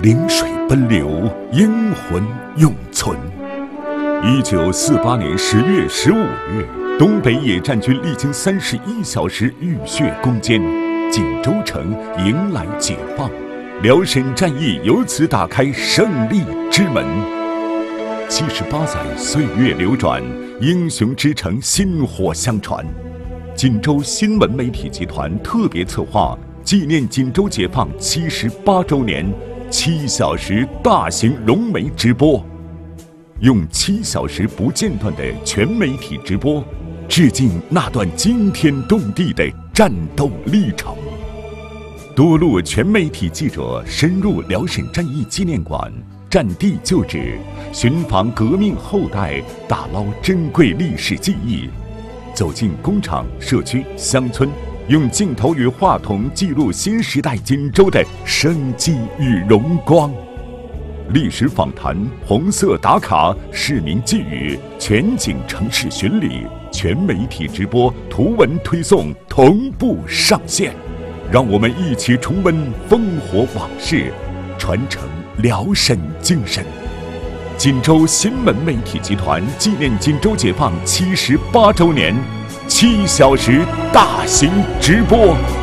临水奔流，英魂永存。1948年10月15日，东北野战军历经31小时浴血攻坚，锦州城迎来解放，辽沈战役由此打开胜利之门。78载岁月流转，英雄之城薪火相传。锦州新闻媒体集团特别策划纪念锦州解放78周年7小时大型融媒直播，用7小时不间断的全媒体直播，致敬那段惊天动地的战斗历程。多路全媒体记者深入辽沈战役纪念馆，战地旧址，寻访革命后代，打捞珍贵历史记忆，走进工厂、社区、乡村，用镜头与话筒记录新时代锦州的生机与荣光。历史访谈、红色打卡、市民寄语、全景城市巡礼、全媒体直播、图文推送同步上线，让我们一起重温烽火往事，传承辽沈精神。锦州新闻媒体集团纪念锦州解放78周年7小时大型直播。